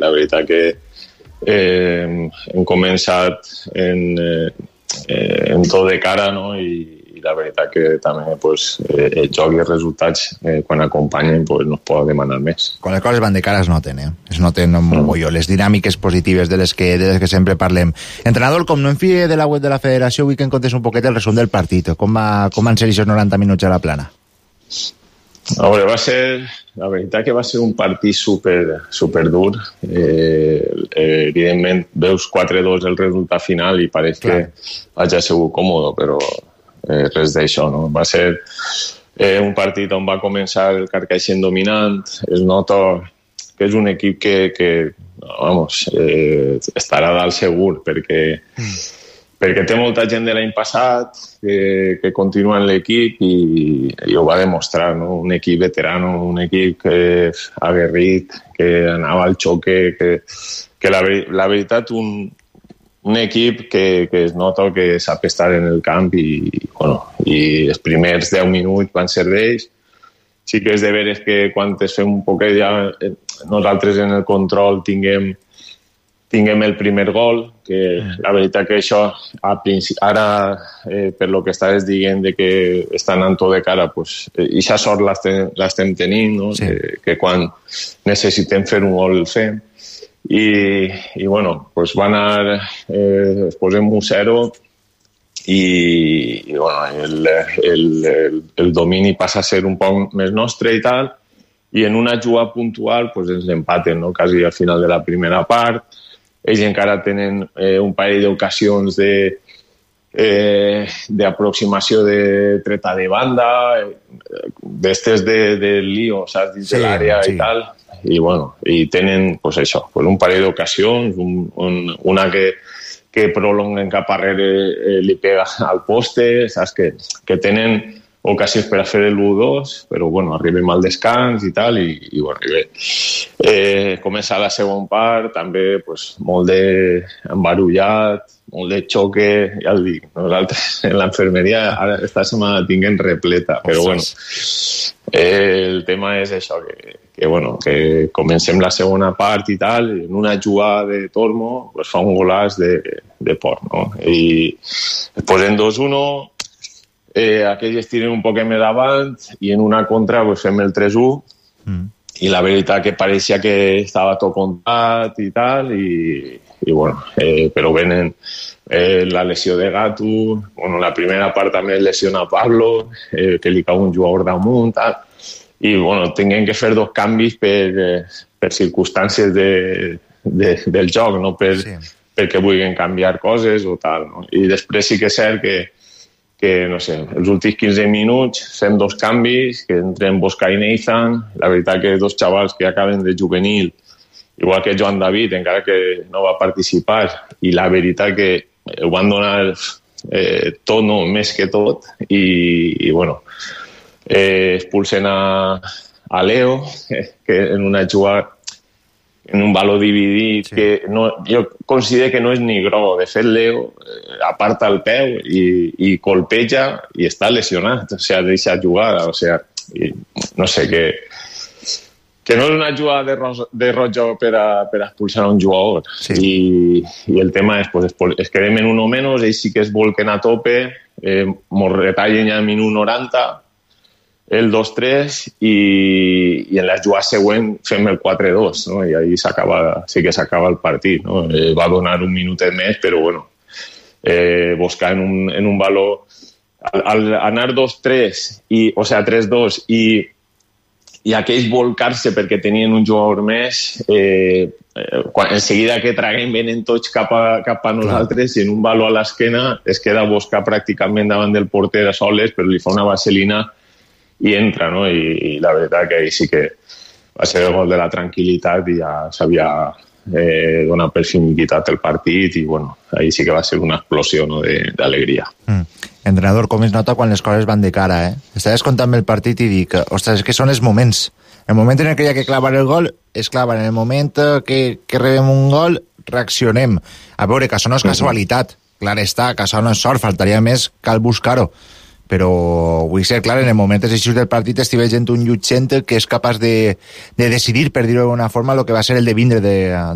la veritat que hem començat en tot de cara, no? I la veritat que també pues, el joc i els resultats quan acompanyen pues, no es pot demanar més. Quan les coses van de cara es noten, es noten mogolló, les dinàmiques positives de les que sempre parlem. Entrenador, com no em fie de la web de la federació, vull que em contés un poquet el resum del partit. Com van ser aquests 90 minuts a la plana? A veure, la veritat que va ser un partit super dur. Evidentment, veus 4-2 el resultat final i pareix que hagi sigut còmode, però res d'això, no? Va ser un partit on va començar el Carcaixent dominant. Es nota que és un equip que estarà dalt segur, perquè té molta gent de l'any passat que continua en l'equip i ho va demostrar, no? Un equip veterano, un equip aguerrit, que anava al xoque, que la veritat un equip que es nota que sap estar en el camp i els primers 10 minuts van ser d'ells. Sí que és de veres que quan es fem un poquet ja nosaltres en el control tinguem el primer gol, que la veritat que això ara per lo que estaves dient de que estan anant tot de cara, pues, ixa sort l'estem tenint, no? Sí. Que quan necessitem fer un gol el fem. I bueno, pues va anar, es posem 1-0 i bueno, el domini passa a ser un poc més nostre i tal, i en una jugada puntual pues ens empaten, no? Quasi al final de la primera part. Ells encara tenen un parell d'ocasions d'aproximació de treta de banda, d'estes de lío, saps, dins de l'àrea i tal. I bueno, i tenen pues això, pues un parell d'ocasions, una que prolonguen cap arrere li pega al poste, saps, que tenen ocasions per a fer el 1-2, però bueno, arribem al descans i tal, i bueno, i bé. Comença la segona part, també pues, molt d'embarullat, molt de xoque, ja el dic, nosaltres en l'enfermeria ara esta setmana tinguem repleta, però bueno, el tema és això, que comencem la segona part i tal, i en una jugada de Tormo pues, fa un golaç de port, no? I es posen 2-1, aquells es tiren un poc més avant i en una contra pues, fem el 3-1 i la veritat que pareixia que estava tot comptat i tal, i bueno, però venen la lesió de Gatu, bueno, la primera part també lesiona Pablo, que li cau un jugador damunt, tal, i bueno, tinguem que fer 2 canvis per circumstàncies del joc, no perquè vulguin canviar coses o tal, no? I després sí que és cert que no sé, els últims 15 minuts fem 2 canvis, que entren Bosca i Nathan, la veritat que 2 xavals que acaben de juvenil, igual que Joan David, encara que no va participar, i la veritat que ho van donar tot, no, més que tot, i bueno, expulsen a Leo, que en una jugada en un valor dividit, que no, jo considero que no és ni gro. De fet, Leo aparta el peu i colpeja i està lesionat, o sigui, deixa jugar, o sigui, no sé, que no és una jugada de rojo per a expulsar un jugador. Sí. I el tema és, pues, es quedem en uno menos, ells sí que es volquen a tope, mos retallen ja a minut 90, el 2-3 i en la jugada següent fem el 4-2, no? I ahí sí que s'acaba el partit, no? Va donar un minutet més, però bueno, buscar en un valor al anar 2-3 o sea 3-2 i aquells volcar-se perquè tenien un jugador més, en seguida que traguem venen tots cap a nosaltres i en un valor a l'esquena es queda Bosca pràcticament davant del porter a soles, però li fa una vaselina i entra, no? I la veritat que ahí sí que va ser el gol de la tranquil·litat i ja s'havia donat per finiquitat el partit i bueno, ahí sí que va ser una explosió, no, d'alegria. Entrenador, com es nota quan les coses van de cara, Estaves contant-me el partit i dic, ostres, és que són els moments. El moment en què hi ha que clavar el gol, es clava. En el moment que rebem un gol, reaccionem. A veure, que això no és casualitat. Clar està, que això no és sort, faltaria més, cal buscar-ho. Però vull ser clar, en el moment així del partit estic veient un jutgent que és capaç de decidir, per dir-ho d'alguna forma, el que va ser el de vindre de